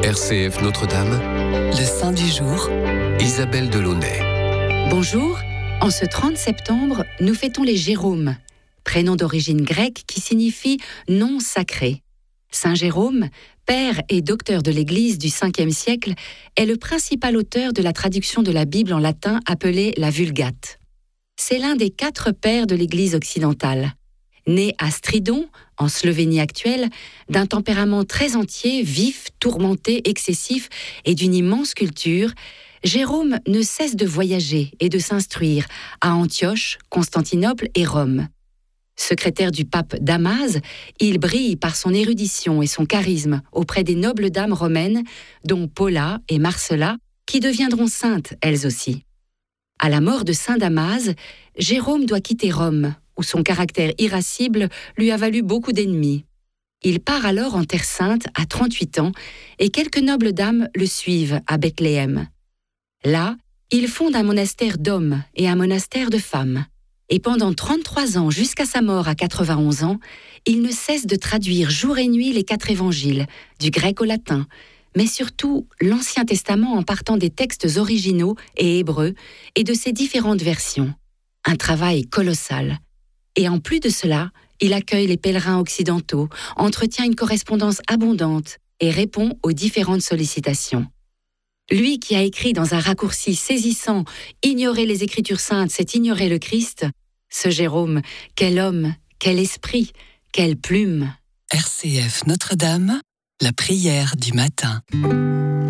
RCF Notre-Dame, le Saint du jour, Isabelle Delaunay. Bonjour, en ce 30 septembre, nous fêtons les Jérômes, prénom d'origine grecque qui signifie « nom sacré ». Saint Jérôme, père et docteur de l'Église du 5e siècle, est le principal auteur de la traduction de la Bible en latin appelée la Vulgate. C'est l'un des 4 pères de l'Église occidentale. Né à Stridon, en Slovénie actuelle, d'un tempérament très entier, vif, tourmenté, excessif et d'une immense culture, Jérôme ne cesse de voyager et de s'instruire à Antioche, Constantinople et Rome. Secrétaire du pape Damase, il brille par son érudition et son charisme auprès des nobles dames romaines, dont Paula et Marcella, qui deviendront saintes elles aussi. À la mort de saint Damase, Jérôme doit quitter Rome, où son caractère irascible lui a valu beaucoup d'ennemis. Il part alors en Terre Sainte à 38 ans et quelques nobles dames le suivent à Bethléem. Là, il fonde un monastère d'hommes et un monastère de femmes. Et pendant 33 ans, jusqu'à sa mort à 91 ans, il ne cesse de traduire jour et nuit les 4 évangiles, du grec au latin, mais surtout l'Ancien Testament en partant des textes originaux et hébreux et de ses différentes versions. Un travail colossal. Et en plus de cela, il accueille les pèlerins occidentaux, entretient une correspondance abondante et répond aux différentes sollicitations. Lui qui a écrit dans un raccourci saisissant « Ignorer les Écritures saintes, c'est ignorer le Christ », ce Jérôme, quel homme, quel esprit, quelle plume. RCF Notre-Dame, la prière du matin.